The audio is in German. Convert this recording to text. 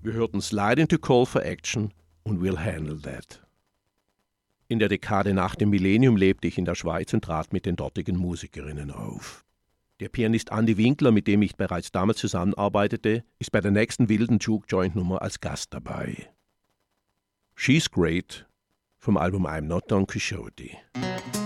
Wir hörten Slide into Call for Action und We'll Handle That. In der Dekade nach dem Millennium lebte ich in der Schweiz und trat mit den dortigen Musikerinnen auf. Der Pianist Andi Winkler, mit dem ich bereits damals zusammenarbeitete, ist bei der nächsten wilden Juke-Joint-Nummer als Gast dabei. She's Great vom Album I'm Not Don Quixote.